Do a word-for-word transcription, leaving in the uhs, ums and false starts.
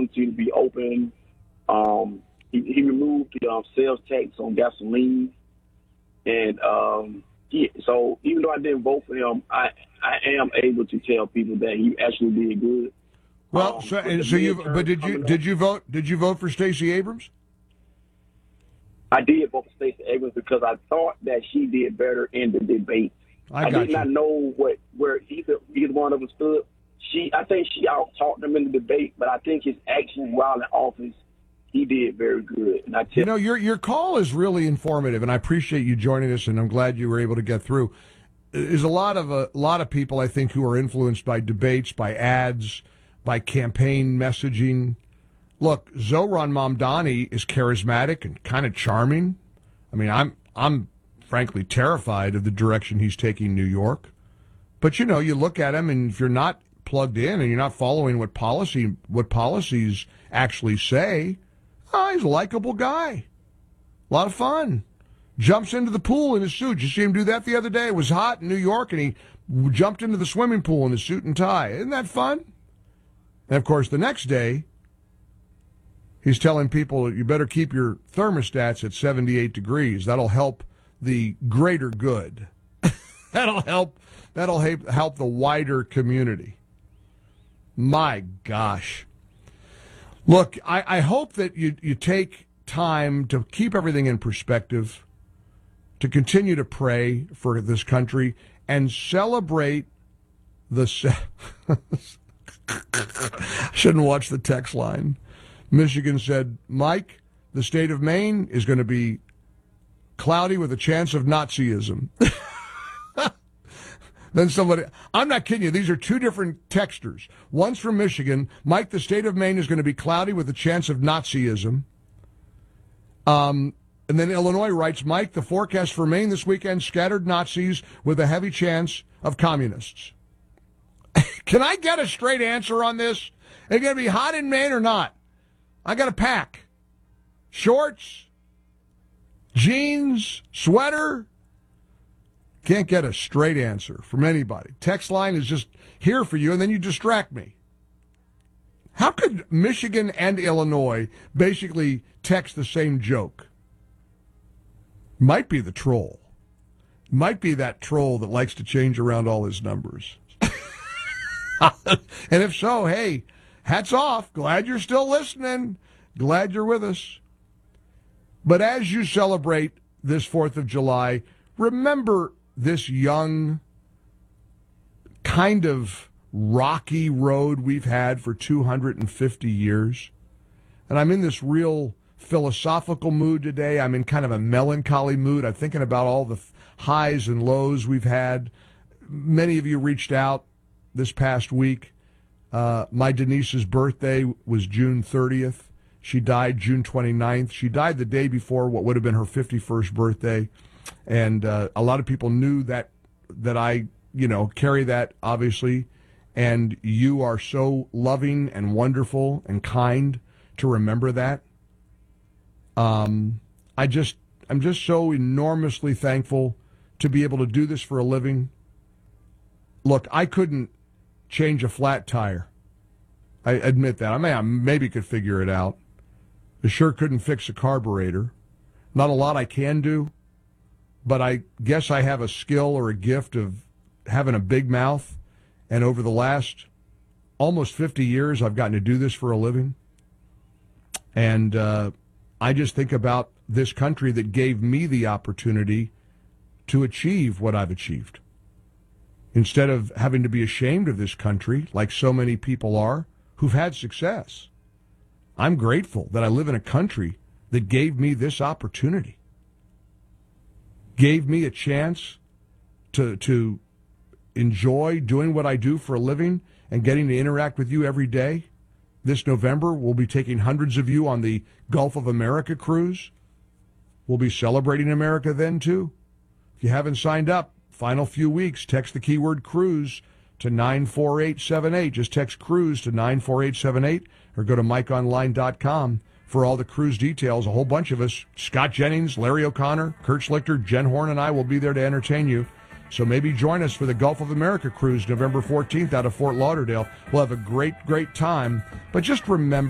opportunity to be open. Um, he, he removed the um, sales tax on gasoline. And um, yeah, so even though I didn't vote for him, I, I am able to tell people that he actually did good. Well, um, so, and so you, but did you did you vote? Did you vote for Stacey Abrams? I did vote for Stacey Abrams because I thought that she did better in the debate. I, I got did you. not know what where either either one of them stood. She, I think she out talked them in the debate, but I think his actions while in office, he did very good. And I tell you know, your your call is really informative, and I appreciate you joining us, and I'm glad you were able to get through. There's a lot of a lot of people I think who are influenced by debates, by ads, by campaign messaging. Look, Zohran Mamdani is charismatic and kind of charming. I mean, I'm I'm frankly terrified of the direction he's taking New York. But you know, you look at him, and if you're not plugged in and you're not following what policy what policies actually say, oh, he's a likable guy. A lot of fun. Jumps into the pool in his suit. You see him do that the other day. It was hot in New York, and he jumped into the swimming pool in his suit and tie. Isn't that fun? And, of course, the next day, he's telling people you better keep your thermostats at seventy-eight degrees. That'll help the greater good. that'll help. That'll help the wider community. My gosh. Look, I, I hope that you, you take time to keep everything in perspective, to continue to pray for this country, and celebrate the... Se- Shouldn't watch the text line. Michigan said, Mike, the state of Maine is going to be cloudy with a chance of Nazism. Then somebody, I'm not kidding you, these are two different texters. One's from Michigan. Mike, the state of Maine is going to be cloudy with a chance of Nazism. Um, and then Illinois writes, Mike, the forecast for Maine this weekend, scattered Nazis with a heavy chance of communists. Can I get a straight answer on this? Is it going to be hot in Maine or not? I got to pack. Shorts, jeans, sweater. Can't get a straight answer from anybody. Text line is just here for you, and then you distract me. How could Michigan and Illinois basically text the same joke? Might be the troll. Might be that troll that likes to change around all his numbers. And if so, hey, hats off. Glad you're still listening. Glad you're with us. But as you celebrate this fourth of July, remember this young, kind of rocky road we've had for two hundred fifty years. And I'm in this real philosophical mood today. I'm in kind of a melancholy mood. I'm thinking about all the highs and lows we've had. Many of you reached out this past week. Uh, my Denise's birthday was June thirtieth. She died June twenty-ninth. She died the day before what would have been her fifty-first birthday. And uh, a lot of people knew that that I, you know, carry that, obviously. And you are so loving and wonderful and kind to remember that. Um, I just, I'm just so enormously thankful to be able to do this for a living. Look, I couldn't change a flat tire. I admit that. I may, I maybe could figure it out. I sure couldn't fix a carburetor. Not a lot I can do, but I guess I have a skill or a gift of having a big mouth. And over the last almost fifty years, I've gotten to do this for a living. And uh, I just think about this country that gave me the opportunity to achieve what I've achieved. Instead of having to be ashamed of this country, like so many people are, who've had success. I'm grateful that I live in a country that gave me this opportunity. Gave me a chance to to enjoy doing what I do for a living and getting to interact with you every day. This November, we'll be taking hundreds of you on the Gulf of America cruise. We'll be celebrating America then, too. If you haven't signed up, final few weeks, text the keyword cruise to nine four eight seven eight. Just text cruise to nine four eight seven eight or go to mike online dot com for all the cruise details. A whole bunch of us, Scott Jennings, Larry O'Connor, Kurt Schlichter, Jen Horn, and I will be there to entertain you. So maybe join us for the Gulf of America cruise November fourteenth out of Fort Lauderdale. We'll have a great, great time. But just remember,